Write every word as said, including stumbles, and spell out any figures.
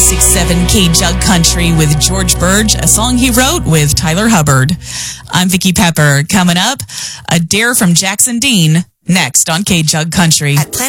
six seven K-Jug Country with George Burge, a song he wrote with Tyler Hubbard. I'm Vicki Pepper. Coming up, a dare from Jackson Dean, next on K-Jug Country.